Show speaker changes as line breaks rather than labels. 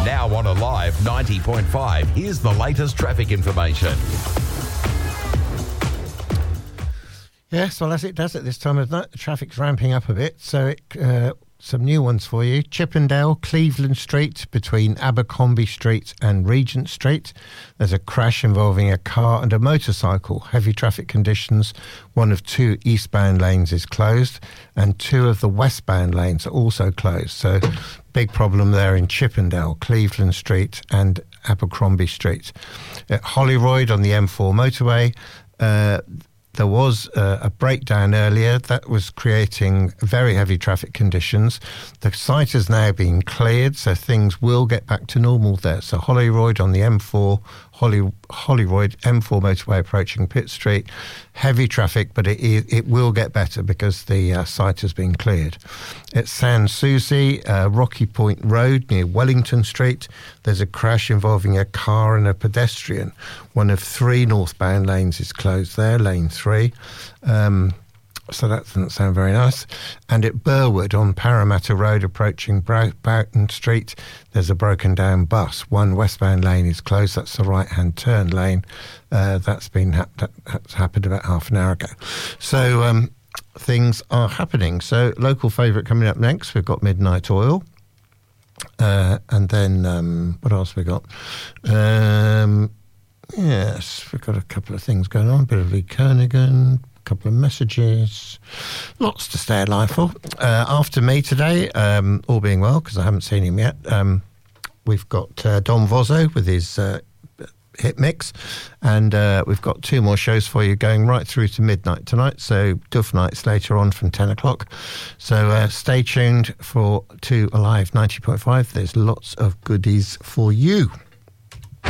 Now on Alive 90.5, here's the latest traffic information.
Yes, well, as it does at this time of night, the traffic's ramping up a bit. So some new ones for you. Chippendale, Cleveland Street, between Abercrombie Street and Regent Street. There's a crash involving a car and a motorcycle. Heavy traffic conditions. One of two eastbound lanes is closed, and two of the westbound lanes are also closed. So big problem there in Chippendale, Cleveland Street and Abercrombie Street. At Holyroyd on the M4 motorway, there was a breakdown earlier that was creating very heavy traffic conditions. The site has now been cleared, so things will get back to normal there. So Holyroyd on the M4, Holyroyd M4 motorway approaching Pitt Street, heavy traffic, but it will get better because the site has been cleared. At Sans Souci, Rocky Point Road near Wellington Street, there's a crash involving a car and a pedestrian. One of three northbound lanes is closed there, lane 3. So that doesn't sound very nice. And at Burwood on Parramatta Road approaching Broughton Street, there's a broken down bus. One westbound lane is closed. That's the right-hand turn lane. That's happened about half an hour ago. So things are happening. So local favourite coming up next, we've got Midnight Oil. And then what else have we got? Yes, we've got a couple of things going on. A bit of Lee Kernaghan, couple of messages, lots to stay alive for. After me today, all being well, because I haven't seen him yet, we've got Don Vozzo with his hit mix, and we've got two more shows for you going right through to midnight tonight, so Duff Nights later on from 10 o'clock. So stay tuned to Alive 90.5. There's lots of goodies for you.